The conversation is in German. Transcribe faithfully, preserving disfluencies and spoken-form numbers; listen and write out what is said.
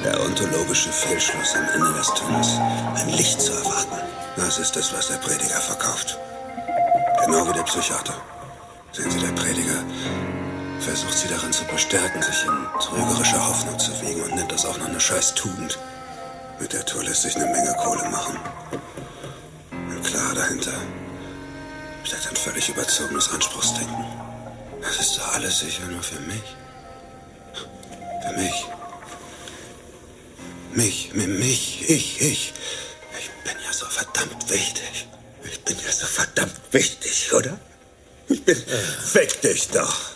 Der ontologische Fehlschluss am Ende des Tunnels. Ein Licht zu erwarten. Das ist es, was der Prediger verkauft. Genau wie der Psychiater. Sehen Sie, der Prediger versucht sie daran zu bestärken, sich in trügerische Hoffnung zu wiegen und nennt das auch noch eine scheiß Tugend. Mit der Tour lässt sich eine Menge Kohle machen. Und klar, dahinter steckt ein völlig überzogenes Anspruchsdenken. Das ist doch alles sicher nur für mich. Für mich. Mich, mich, ich, ich. Ich bin ja so verdammt wichtig. Ich bin ja so verdammt wichtig, oder? Ich bin... Fick dich doch.